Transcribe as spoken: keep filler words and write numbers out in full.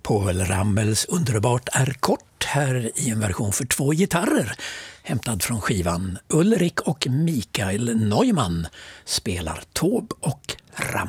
Povel Ramels Underbart är kort här i en version för två gitarrer hämtad från skivan. Ulrik och Mikael Neumann spelar Taube och Ram.